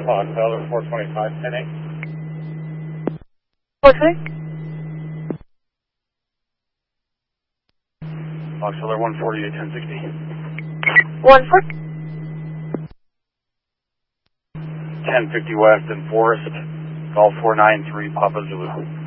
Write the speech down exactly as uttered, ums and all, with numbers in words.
Fox, Tyler four twenty-five, ten eight. Okay. Fox, Tyler one forty-eight, ten sixty. One foot. ten fifty West and Forest, call four nine three Papa Zulu.